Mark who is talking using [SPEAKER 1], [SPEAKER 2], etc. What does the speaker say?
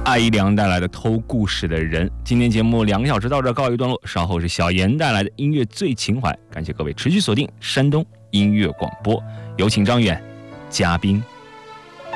[SPEAKER 1] 艾怡良带来的偷故事的人。今天节目2个小时到这告一段落，稍后是小严带来的音乐最情怀。感谢各位持续锁定山东音乐广播，有请张远嘉宾。